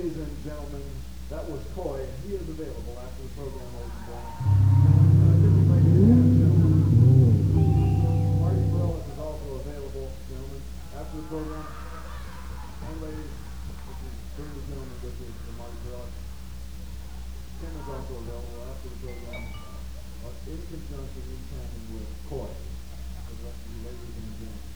ladies and gentlemen, that was Coy, and he is available after the program, ladies and gentlemen. Ladies and gentlemen, Marty Perellis is also available, gentlemen, after the program. And ladies, bring the gentleman with you for Marty Perellis. Tim is also available after the program, in conjunction, in tandem with Coy. For the rest of you ladies and gentlemen.